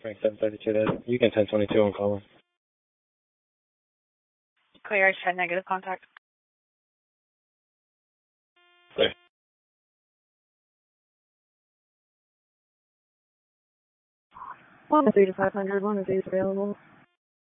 Frank 732, that you can 1022 on calling. Clear, I had negative contact. Clear. 1 3 to 500, 1 is available.